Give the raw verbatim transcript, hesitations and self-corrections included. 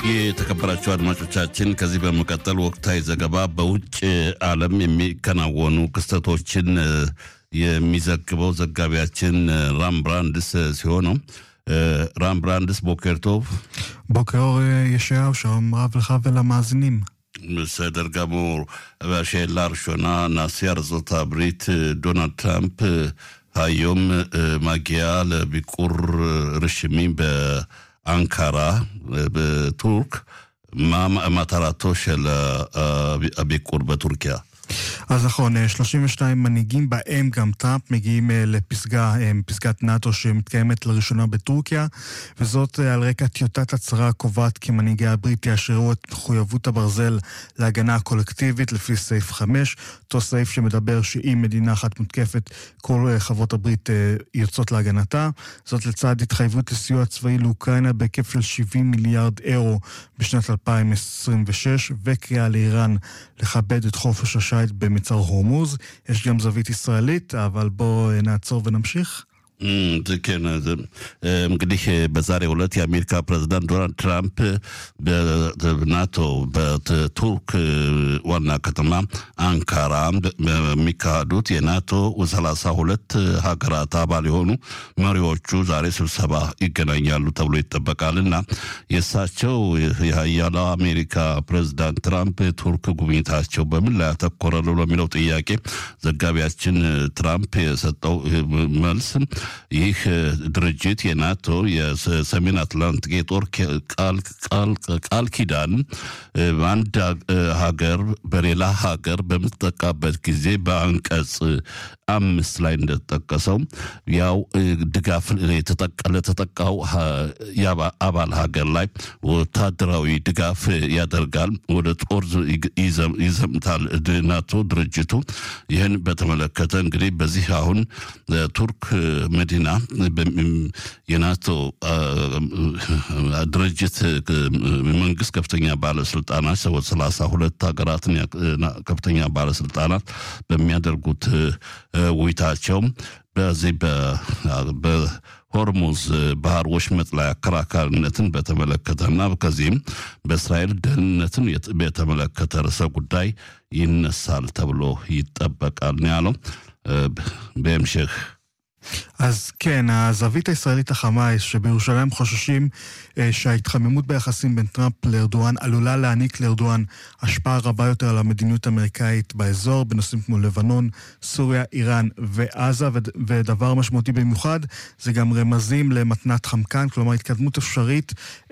የተከበራችሁ አድማጮቻችን ከዚህ በመቀጠል ወቅታዊ ዘገባ በውጭ ዓለም የሚከናወኑ ክስተቶችን የሚዘግበው ዘጋቢያችን ራምብራንድስ ሲሆን ራምብራንድስ ቦከርቶቭ בוקר ישעיהו, שלום רב לך ולמאזינים. בסדר גמור. והשאלה הראשונה, נשיא ארצות הברית דונלד טראמפ היום מגיע לביקור רשמי באנקרה בטורק. מה מטרתו של הביקור בטורקיה? אז נכון, שלושים ושניים מנהיגים בהם גם טראמפ מגיעים לפסגה, פסגת נאטו שמתקיימת לראשונה בטורקיה, וזאת על רקע טיוטת הצהרה קובעת כי מנהיגי הברית יאשרו את מחויבות הברזל להגנה הקולקטיבית לפי סעיף חמש, אותו סעיף שמדבר שאם מדינה אחת מותקפת כל חברות הברית יוצאות להגנתה, זאת לצד התחייבות לסיוע צבאי לאוקראינה בהיקף של שבעים מיליארד אירו בשנת אלפיים עשרים ושש, וקריאה לאיראן לכבד את חופש השייט במצר הורמוז. יש גם זווית ישראלית, אבל בואו נעצור ונמשיך. כן, እንግዲህ በዛሬው ዕለት የአሜሪካ ፕሬዝዳንት ዶናልድ ትራምፕ በናቶ በቱርክ ዋና ከተማ አንካራ በሚካሄዱት የናቶ ሰላሳ ሁለት ሀገራት አባል የሆኑ መሪዎቹ ዛሬ ስብሰባ ይገናኛሉ ተብሎ ይጠበቃልና የእሳቸው የሀያላ አሜሪካ ፕሬዝዳንት ትራምፕ ቱርክ ጉብኝታቸው በምን ላይ ያተኮረ ነው ለሚለው ጥያቄ ዘጋቢያችን ትራምፕ የሰጠው መልስ ይህ ድርጅት የናቶ የሰሜን አትላንቲክ የጦር ቃል ቃል ቃል ኪዳን አንድ ሀገር በሌላ ሀገር በምትጠቃበት ጊዜ በአንቀጽ አምስት ላይ እንደተጠቀሰው ያው ድጋፍ የተጠቀለ ተጠቃው አባል ሀገር ላይ ወታደራዊ ድጋፍ ያደርጋል፣ ወደ ጦር ይዘምታል ናቶ ድርጅቱ። ይህን በተመለከተ እንግዲህ በዚህ አሁን ቱርክ መዲና የናቶ ድርጅት መንግስት ከፍተኛ ባለስልጣናት ሰላሳ ሁለት ሀገራትን ከፍተኛ ባለስልጣናት በሚያደርጉት ውይይታቸው በዚህ በሆርሙዝ ባህር ወሽመጥ ላይ አከራካሪነትን በተመለከተና ከዚህም በእስራኤል ደህንነትን በተመለከተ ርዕሰ ጉዳይ ይነሳል ተብሎ ይጠበቃል ነው ያለው። በምሽህ אז כן, הזווית הישראלית החמה שבירושלים חוששים שההתחממות ביחסים בין טראמפ לארדואן עלולה להעניק לארדואן השפעה רבה יותר על המדיניות האמריקאית באזור, בנושאים כמו לבנון, סוריה, איראן ועזה, ודבר משמעותי במיוחד זה גם רמזים למתנת חמקן, כלומר התקדמות אפשרית